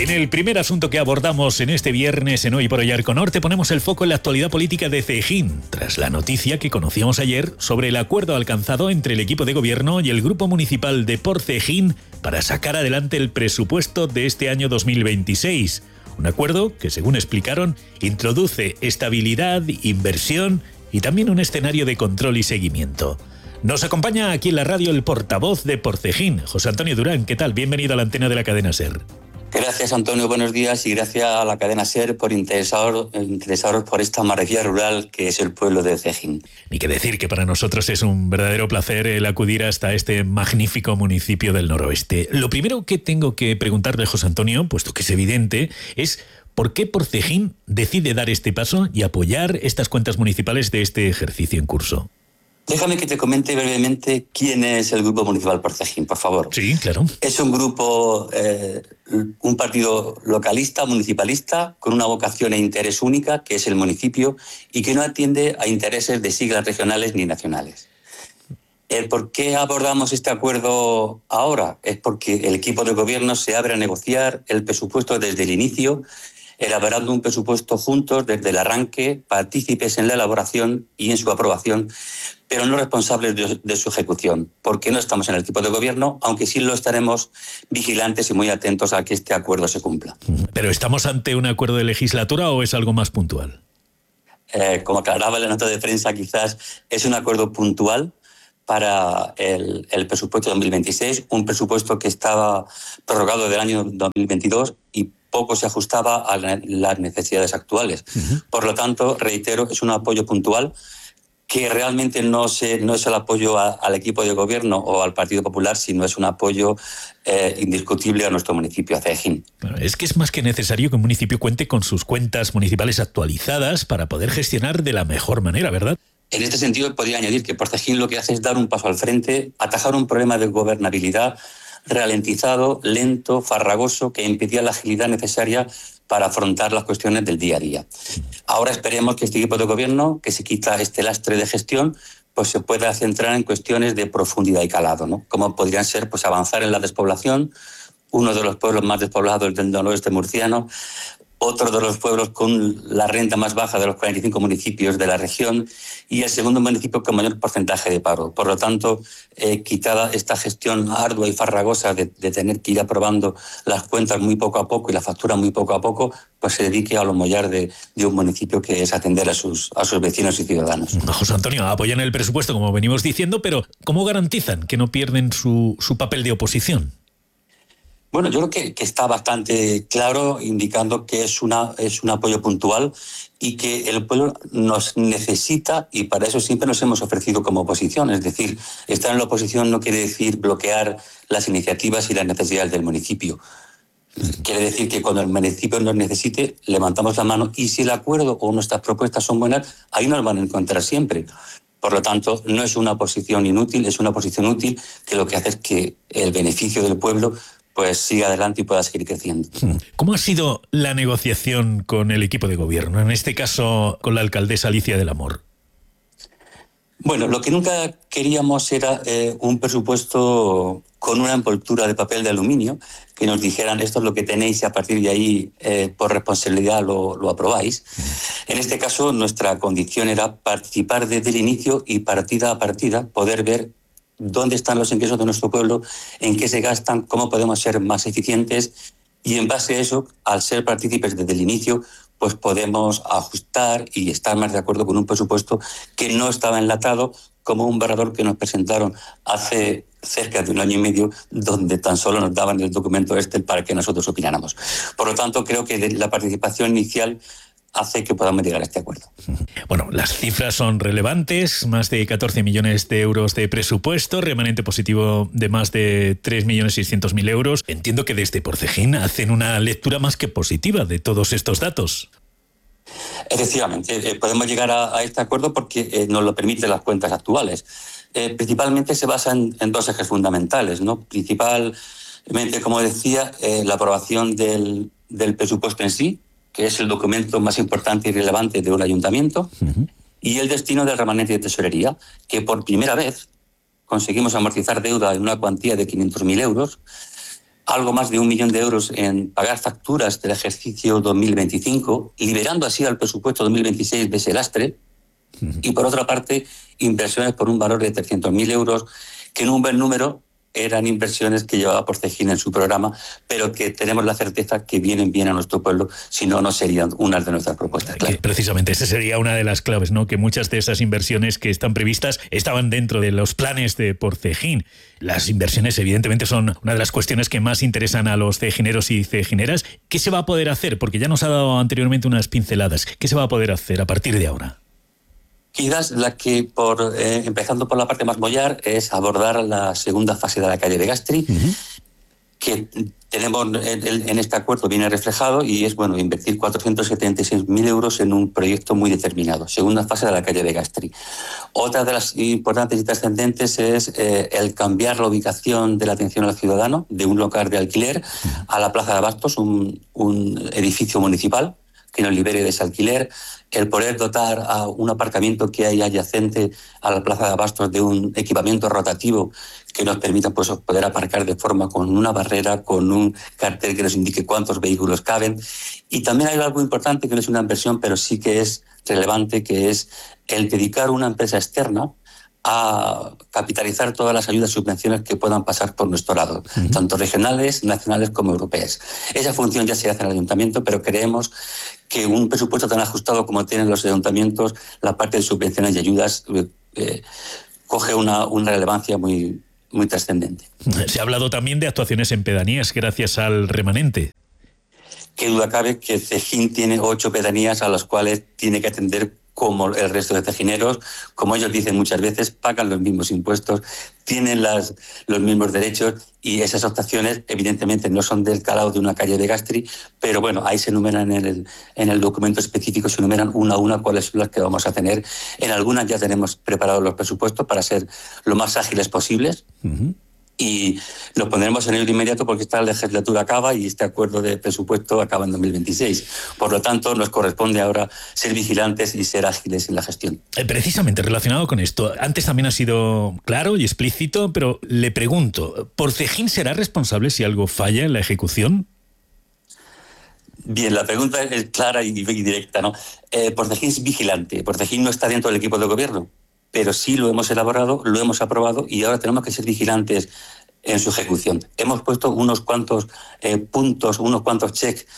En el primer asunto que abordamos en este viernes en Hoy por Hoy Arco Norte ponemos el foco en la actualidad política de Cejín, tras la noticia que conocíamos ayer sobre el acuerdo alcanzado entre el equipo de gobierno y el Grupo Municipal de Por Cejín para sacar adelante el presupuesto de este año 2026. Un acuerdo que, según explicaron, introduce estabilidad, inversión y también un escenario de control y seguimiento. Nos acompaña aquí en la radio el portavoz de Por Cejín, José Antonio Durán. ¿Qué tal? Bienvenido a la antena de la cadena SER. Gracias, Antonio, buenos días, y gracias a la cadena SER por interesaros por esta maravilla rural que es el pueblo de Cejín. Ni que decir que para nosotros es un verdadero placer el acudir hasta este magnífico municipio del noroeste. Lo primero que tengo que preguntarle, José Antonio, puesto que es evidente, es ¿por qué Por Cejín decide dar este paso y apoyar estas cuentas municipales de este ejercicio en curso? Déjame que te comente brevemente quién es el Grupo Municipal Por Cejín, por favor. Sí, claro. Es un grupo, un partido localista, municipalista, con una vocación e interés única, que es el municipio, y que no atiende a intereses de siglas regionales ni nacionales. ¿El por qué abordamos este acuerdo ahora? Es porque el equipo de gobierno se abre a negociar el presupuesto desde el inicio, elaborando un presupuesto juntos desde el arranque, partícipes en la elaboración y en su aprobación, pero no responsables de su ejecución, porque no estamos en el equipo de gobierno, aunque sí lo estaremos vigilantes y muy atentos a que este acuerdo se cumpla. ¿Pero estamos ante un acuerdo de legislatura o es algo más puntual? Como aclaraba en la nota de prensa, quizás es un acuerdo puntual para el presupuesto 2026, un presupuesto que estaba prorrogado del año 2022 y poco se ajustaba a las necesidades actuales. Por lo tanto, reitero, es un apoyo puntual que realmente no es el apoyo al equipo de gobierno o al Partido Popular, sino es un apoyo indiscutible a nuestro municipio, a Cejín. Bueno, es que es más que necesario que un municipio cuente con sus cuentas municipales actualizadas para poder gestionar de la mejor manera, ¿verdad? En este sentido, podría añadir que Por Cejín lo que hace es dar un paso al frente, atajar un problema de gobernabilidad ralentizado, lento, farragoso, que impedía la agilidad necesaria para afrontar las cuestiones del día a día. Ahora esperemos que este equipo de gobierno, que se quita este lastre de gestión, pues se pueda centrar en cuestiones de profundidad y calado, ¿no? Como podrían ser, pues, avanzar en la despoblación, uno de los pueblos más despoblados del noroeste murciano, otro de los pueblos con la renta más baja de los 45 municipios de la región y el segundo municipio con mayor porcentaje de paro. Por lo tanto, quitada esta gestión ardua y farragosa de tener que ir aprobando las cuentas muy poco a poco y la factura muy poco a poco, pues se dedique a lo mollar de un municipio que es atender a sus vecinos y ciudadanos. José Antonio, apoyan el presupuesto, como venimos diciendo, pero ¿cómo garantizan que no pierden su papel de oposición? Bueno, yo creo que está bastante claro, indicando que es un apoyo puntual y que el pueblo nos necesita, y para eso siempre nos hemos ofrecido como oposición. Es decir, estar en la oposición no quiere decir bloquear las iniciativas y las necesidades del municipio. Quiere decir que cuando el municipio nos necesite, levantamos la mano, y si el acuerdo o nuestras propuestas son buenas, ahí nos van a encontrar siempre. Por lo tanto, no es una oposición inútil, es una oposición útil que lo que hace es que el beneficio del pueblo pues siga adelante y pueda seguir creciendo. ¿Cómo ha sido la negociación con el equipo de gobierno? En este caso, con la alcaldesa Alicia del Amor. Bueno, lo que nunca queríamos era un presupuesto con una envoltura de papel de aluminio, que nos dijeran esto es lo que tenéis y a partir de ahí por responsabilidad lo aprobáis. En este caso, nuestra condición era participar desde el inicio y partida a partida poder ver dónde están los ingresos de nuestro pueblo, en qué se gastan, cómo podemos ser más eficientes, y en base a eso, al ser partícipes desde el inicio, pues podemos ajustar y estar más de acuerdo con un presupuesto que no estaba enlatado, como un borrador que nos presentaron hace cerca de un año y medio, donde tan solo nos daban el documento para que nosotros opináramos. Por lo tanto, creo que la participación inicial hace que podamos llegar a este acuerdo. Bueno, las cifras son relevantes, más de 14 millones de euros de presupuesto, remanente positivo de más de 3.600.000 euros. Entiendo que desde Por Cejín hacen una lectura más que positiva de todos estos datos. Efectivamente, podemos llegar a este acuerdo porque nos lo permiten las cuentas actuales. Principalmente se basa en dos ejes fundamentales, ¿no? Principalmente, como decía, la aprobación del presupuesto en sí, que es el documento más importante y relevante de un ayuntamiento, y el destino del remanente de tesorería, que por primera vez conseguimos amortizar deuda en una cuantía de 500.000 euros, algo más de 1 millón de euros en pagar facturas del ejercicio 2025, liberando así al presupuesto 2026 de ese lastre. Y por otra parte, inversiones por un valor de 300.000 euros, que en un buen número eran inversiones que llevaba Porcejín en su programa, pero que tenemos la certeza que vienen bien a nuestro pueblo, si no, no serían unas de nuestras propuestas. Claro. Precisamente, esa sería una de las claves, ¿no? Que muchas de esas inversiones que están previstas estaban dentro de los planes de Porcejín. Las inversiones, evidentemente, son una de las cuestiones que más interesan a los cejineros y cejineras. ¿Qué se va a poder hacer? Porque ya nos ha dado anteriormente unas pinceladas. ¿Qué se va a poder hacer a partir de ahora? Quizás la que, empezando por la parte más mollar, es abordar la segunda fase de la calle de Gastri, que tenemos en este acuerdo viene reflejado, y es invertir 476.000 euros en un proyecto muy determinado, segunda fase de la calle de Gastri. Otra de las importantes y trascendentes es el cambiar la ubicación de la atención al ciudadano de un local de alquiler a la Plaza de Abastos, un edificio municipal que nos libere de ese alquiler, el poder dotar a un aparcamiento que hay adyacente a la Plaza de Abastos de un equipamiento rotativo que nos permita poder aparcar de forma con una barrera, con un cartel que nos indique cuántos vehículos caben. Y también hay algo importante que no es una inversión, pero sí que es relevante, que es el dedicar una empresa externa a capitalizar todas las ayudas y subvenciones que puedan pasar por nuestro lado, tanto regionales, nacionales como europeas. Esa función ya se hace en el ayuntamiento, pero creemos que un presupuesto tan ajustado como tienen los ayuntamientos, la parte de subvenciones y ayudas coge una relevancia muy, muy trascendente. Se ha hablado también de actuaciones en pedanías gracias al remanente. Qué duda cabe que Cejín tiene 8 pedanías a las cuales tiene que atender como el resto de cejineros. Como ellos dicen muchas veces, pagan los mismos impuestos, tienen los mismos derechos, y esas actuaciones evidentemente no son del calado de una calle de Gastri, pero ahí se enumeran en el documento específico, se enumeran una a una cuáles son las que vamos a tener. En algunas ya tenemos preparados los presupuestos para ser lo más ágiles posibles. Y los pondremos en el inmediato porque esta legislatura acaba y este acuerdo de presupuesto acaba en 2026. Por lo tanto, nos corresponde ahora ser vigilantes y ser ágiles en la gestión. Precisamente relacionado con esto, antes también ha sido claro y explícito, pero le pregunto, ¿Porcejín será responsable si algo falla en la ejecución? Bien, la pregunta es clara y directa, ¿no? Porcejín es vigilante. Porcejín no está dentro del equipo de gobierno, pero sí lo hemos elaborado, lo hemos aprobado, y ahora tenemos que ser vigilantes en su ejecución. Hemos puesto unos cuantos puntos, unos cuantos checks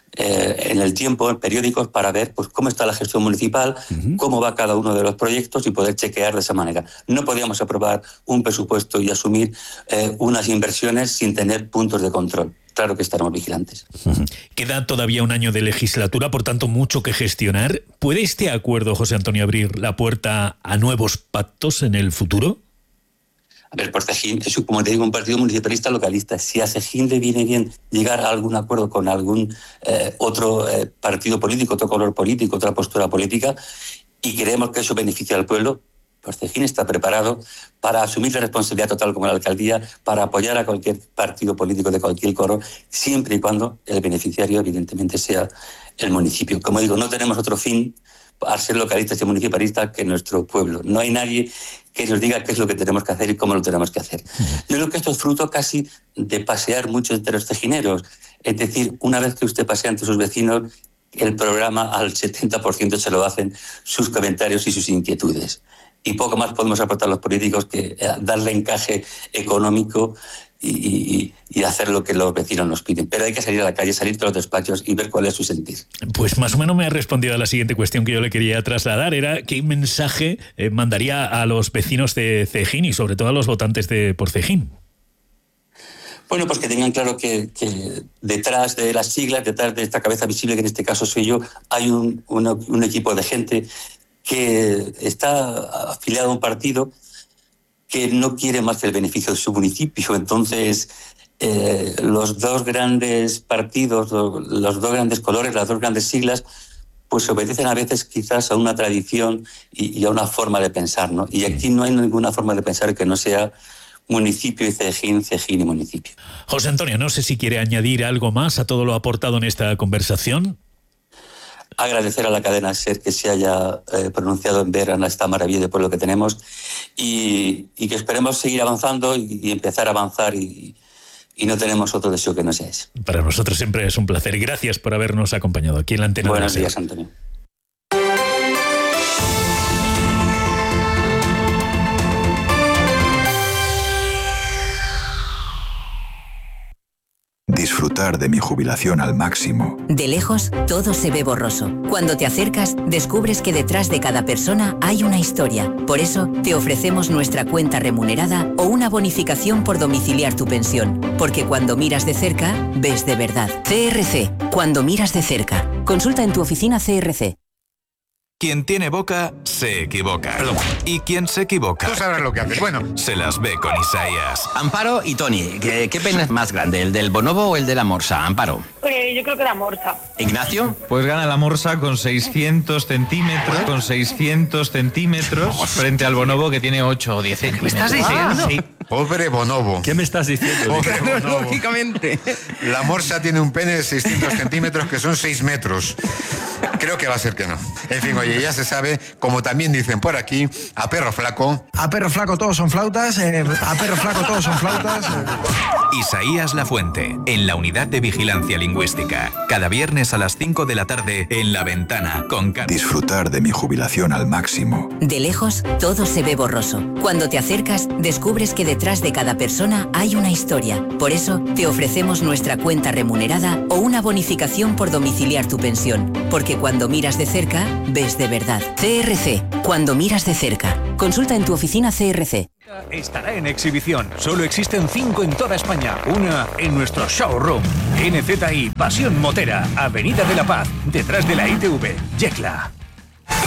en el tiempo, en periódicos, para ver cómo está la gestión municipal, cómo va cada uno de los proyectos y poder chequear de esa manera. No podíamos aprobar un presupuesto y asumir unas inversiones sin tener puntos de control. Claro que estaremos vigilantes. Queda todavía un año de legislatura, por tanto mucho que gestionar. ¿Puede este acuerdo, José Antonio, abrir la puerta a nuevos pactos en el futuro? A ver, Porcejín es, como te digo, un partido municipalista localista. Si a Cejín le viene bien llegar a algún acuerdo con algún otro partido político, otro color político, otra postura política, y creemos que eso beneficia al pueblo, Porcejín está preparado para asumir la responsabilidad total como la alcaldía, para apoyar a cualquier partido político de cualquier color, siempre y cuando el beneficiario evidentemente sea el municipio. Como digo, no tenemos otro fin al ser localistas y municipalistas que nuestro pueblo. No hay nadie que nos diga qué es lo que tenemos que hacer y cómo lo tenemos que hacer. Yo creo que esto es fruto casi de pasear mucho entre los cejineros. Es decir, una vez que usted pasea entre sus vecinos, el programa al 70% se lo hacen sus comentarios y sus inquietudes. Y poco más podemos aportar los políticos que darle encaje económico y hacer lo que los vecinos nos piden. Pero hay que salir a la calle, salir de los despachos y ver cuál es su sentir. Pues más o menos me ha respondido a la siguiente cuestión que yo le quería trasladar. Era qué mensaje mandaría a los vecinos de Cejín y sobre todo a los votantes de Porcejín. Bueno, pues que tengan claro que detrás de las siglas, detrás de esta cabeza visible, que en este caso soy yo, hay un equipo de gente que está afiliado a un partido que no quiere más que el beneficio de su municipio. Entonces, los dos grandes partidos, los dos grandes colores, las dos grandes siglas, pues obedecen a veces quizás a una tradición y a una forma de pensar, ¿no? Y aquí no hay ninguna forma de pensar que no sea municipio y Cejín, Cejín y municipio. José Antonio, no sé si quiere añadir algo más a todo lo aportado en esta conversación. Agradecer a la cadena SER que se haya pronunciado en ver a esta maravilla de pueblo que tenemos y que esperemos seguir avanzando y empezar a avanzar y y no tenemos otro deseo que no sea ese. Para nosotros siempre es un placer. Gracias por habernos acompañado aquí en la Antena. Buenos días, Antonio. Disfrutar de mi jubilación al máximo. De lejos, todo se ve borroso. Cuando te acercas, descubres que detrás de cada persona hay una historia. Por eso, te ofrecemos nuestra cuenta remunerada o una bonificación por domiciliar tu pensión. Porque cuando miras de cerca, ves de verdad. CRC, cuando miras de cerca. Consulta en tu oficina CRC. Quien tiene boca, se equivoca. Perdón. Y quien se equivoca... Tú sabrás lo que haces. Bueno. Se las ve con Isaías. Amparo y Tony, ¿qué pena es más grande, el del bonobo o el de la morsa? Amparo. Yo creo que la morsa. ¿Ignacio? Pues gana la morsa con 600 centímetros. Con 600 centímetros frente al bonobo que tiene 8 o 10 centímetros. ¿Me estás diciendo? Sí. Pobre bonobo. ¿Qué me estás diciendo? Pobre bonobo. Lógicamente. La morsa tiene un pene de 600 centímetros que son 6 metros. Creo que va a ser que no. En fin, oye, ya se sabe, como también dicen por aquí, a perro flaco. A perro flaco todos son flautas. A perro flaco todos son flautas. Isaías Lafuente, en la Unidad de Vigilancia Lingüística. Cada viernes a las 5 de la tarde en La Ventana con Disfrutar de mi jubilación al máximo. De lejos, todo se ve borroso. Cuando te acercas, descubres que detrás de cada persona hay una historia. Por eso, te ofrecemos nuestra cuenta remunerada o una bonificación por domiciliar tu pensión. Porque cuando miras de cerca, ves de verdad. CRC, cuando miras de cerca. Consulta en tu oficina CRC. Estará en exhibición. Solo existen 5 en toda España. Una en nuestro showroom. NZI Pasión Motera, Avenida de la Paz, detrás de la ITV. Yecla.